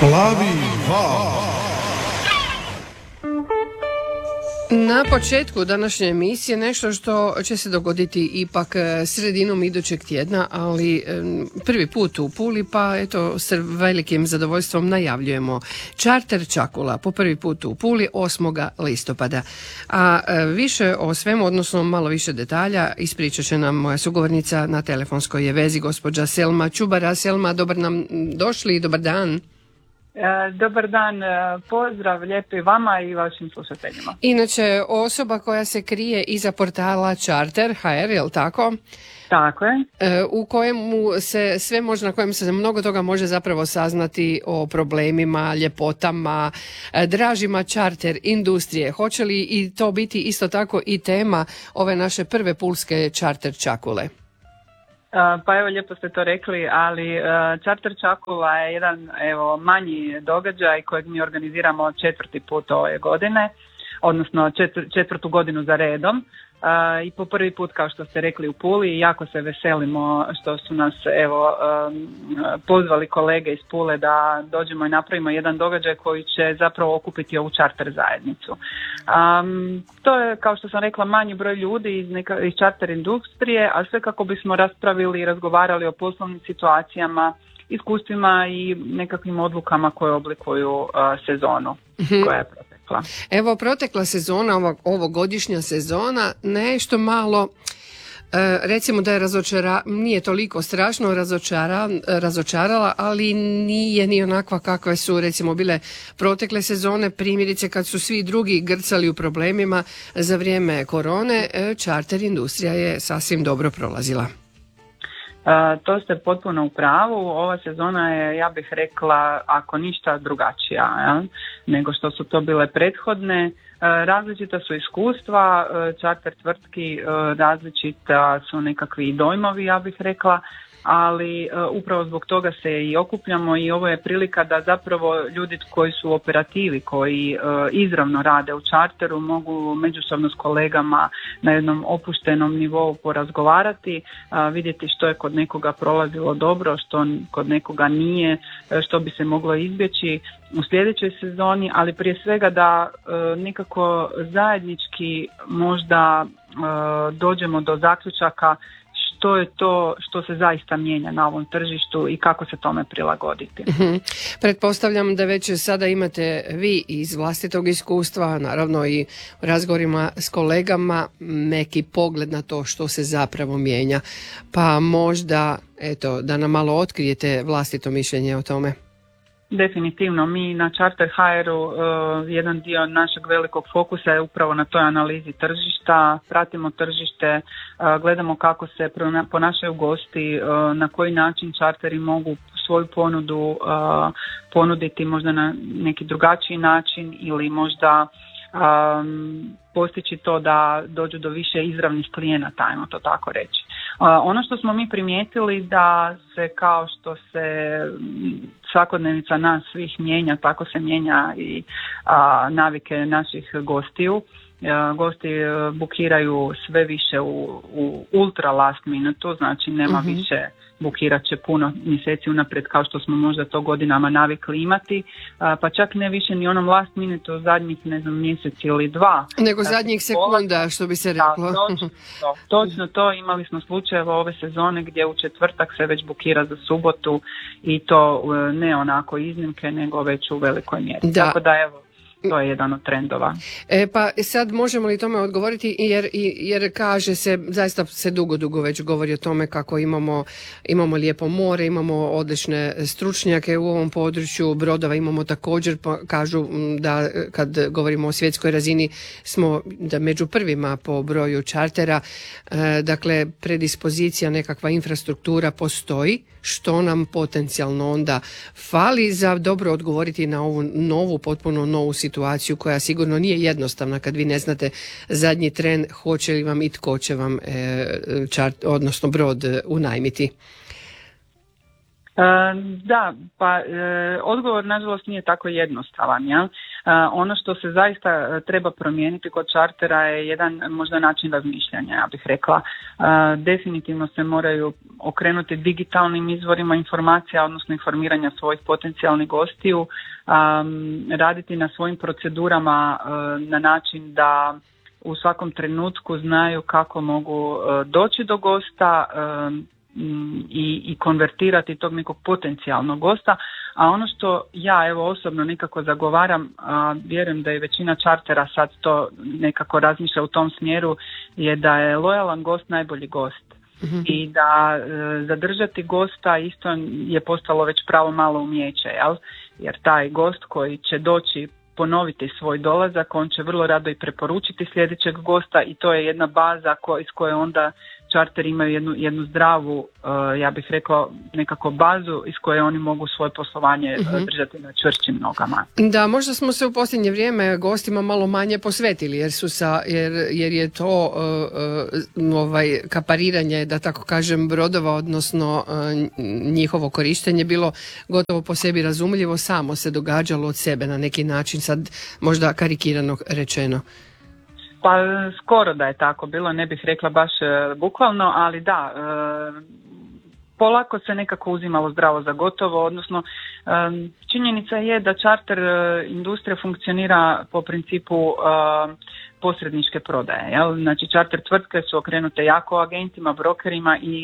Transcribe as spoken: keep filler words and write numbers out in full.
Plavi val. Na početku današnje emisije nešto što će se dogoditi ipak sredinom idućeg tjedna, ali prvi put u Puli, pa eto s velikim zadovoljstvom najavljujemo Čarter Čakula po prvi put u Puli osmog listopada. A više o svemu, odnosno malo više detalja, ispričat će nam moja sugovornica na telefonskoj je vezi, gospođa Selma Čubara. Selma, dobar nam došli i dobar dan. Dobar dan, pozdrav lijepi vama i vašim slušateljima. Inače, osoba koja se krije iza portala Čarter ha er, jel tako? Tako je. U kojemu se sve može, na kojem se mnogo toga može zapravo saznati o problemima, ljepotama, dražima čarter industrije. Hoće li i to biti isto tako i tema ove naše prve pulske Čarter Čakule? Pa evo, lijepo ste to rekli, ali Čarter Čakula je jedan evo manji događaj kojeg mi organiziramo četvrti put ove godine, odnosno četvrtu godinu za redom. I po prvi put, kao što ste rekli, u Puli. Jako se veselimo što su nas evo pozvali kolege iz Pule da dođemo i napravimo jedan događaj koji će zapravo okupiti ovu čarter zajednicu. Um, to je, kao što sam rekla, manji broj ljudi iz, neka, iz čarter industrije, a sve kako bismo raspravili i razgovarali o poslovnim situacijama, iskustvima i nekakvim odlukama koje oblikuju uh, sezonu koja je protekla. Evo, protekla sezona, ovo, ovogodišnja sezona, nešto malo, e, recimo da je razočara, nije toliko strašno razočara, razočarala, ali nije ni onakva kakve su recimo bile protekle sezone, primjerice kad su svi drugi grcali u problemima za vrijeme korone, e, čarter industrija je sasvim dobro prolazila. Uh, to ste potpuno u pravu. Ova sezona je, ja bih rekla, ako ništa drugačija, ja? nego što su to bile prethodne. Uh, različita su iskustva uh, čarter tvrtki, uh, različita su nekakvi dojmovi, ja bih rekla, ali uh, upravo zbog toga se i okupljamo i ovo je prilika da zapravo ljudi koji su u operativi, koji uh, izravno rade u čarteru, mogu međusobno s kolegama na jednom opuštenom nivou porazgovarati, uh, vidjeti što je kod nekoga prolazilo dobro, što kod nekoga nije, što bi se moglo izbjeći u sljedećoj sezoni, ali prije svega da uh, nekako zajednički možda uh, dođemo do zaključaka što je to što se zaista mijenja na ovom tržištu i kako se tome prilagoditi. Mm-hmm. Pretpostavljam da već sada imate vi iz vlastitog iskustva, naravno i u razgovorima s kolegama, neki pogled na to što se zapravo mijenja. Pa možda, eto, da nam malo otkrijete vlastito mišljenje o tome. Definitivno, mi na Čarter ha er-u uh, jedan dio našeg velikog fokusa je upravo na toj analizi tržišta, pratimo tržište, uh, gledamo kako se ponašaju gosti, uh, na koji način čarteri mogu svoju ponudu uh, ponuditi možda na neki drugačiji način ili možda um, postići to da dođu do više izravnih klijenata, ajmo to tako reći. Uh, ono što smo mi primijetili da se kao što se svakodnevnica nas svih mijenja, tako se mijenja i a, navike naših gostiju. A, gosti bukiraju sve više u, u ultra last minutu, znači nema uh-huh. više, bukirat će puno mjeseci unaprijed kao što smo možda to godinama navikli imati, a, pa čak ne više ni onom last minutu zadnjih ne znam mjesec ili dva. Nego dakle, zadnjih sekunda, što bi se reklo. Da, točno, to, točno to, imali smo slučajeve ove sezone gdje u četvrtak se već bukira za subotu i to ne onako iznimke nego već u velikoj mjeri. Da. Tako da evo, to je jedan od trendova. E, pa sad možemo li tome odgovoriti jer, jer kaže se, zaista se dugo, dugo već govori o tome kako imamo, imamo lijepo more, imamo odlične stručnjake u ovom području, brodova imamo također, pa kažu da kad govorimo o svjetskoj razini smo da među prvima po broju čartera, e, dakle predispozicija, nekakva infrastruktura postoji, što nam potencijalno onda fali za dobro odgovoriti na ovu novu, potpuno novu situaciju koja sigurno nije jednostavna kad vi ne znate zadnji tren hoće li vam i tko će vam e, čart, odnosno brod unajmiti. E, da, pa e, odgovor nažalost nije tako jednostavan. Ja? E, ono što se zaista treba promijeniti kod čartera je jedan možda način razmišljanja, ja bih rekla. definitivno se moraju okrenuti digitalnim izvorima informacija, odnosno informiranja svojih potencijalnih gostiju, raditi na svojim procedurama na način da u svakom trenutku znaju kako mogu doći do gosta i, i konvertirati tog nekog potencijalnog gosta, a ono što ja evo osobno nekako zagovaram, a vjerujem da je većina čartera sad to nekako razmišlja u tom smjeru, je da je lojalan gost najbolji gost. Mm-hmm. I da e, zadržati gosta isto je postalo već pravo malo umijeće, jel? Jer taj gost koji će doći ponoviti svoj dolazak, on će vrlo rado i preporučiti sljedećeg gosta i to je jedna baza ko, iz koje onda čarteri imaju jednu, jednu zdravu, uh, ja bih rekla nekako bazu iz koje oni mogu svoje poslovanje uh-huh. držati na čvršćim nogama. Da, možda smo se u posljednje vrijeme gostima malo manje posvetili jer su sa, jer, jer je to uh, uh, ovaj kapariranje, da tako kažem, brodova, odnosno uh, njihovo korištenje bilo gotovo po sebi razumljivo, samo se događalo od sebe na neki način, sad možda karikirano rečeno. Pa skoro da je tako bilo, ne bih rekla baš e, bukvalno, ali da, e, polako se nekako uzimalo zdravo za gotovo, odnosno e, činjenica je da čarter e, industrija funkcionira po principu e, posredničke prodaje, jel? Znači čarter tvrtke su okrenute jako agentima, brokerima i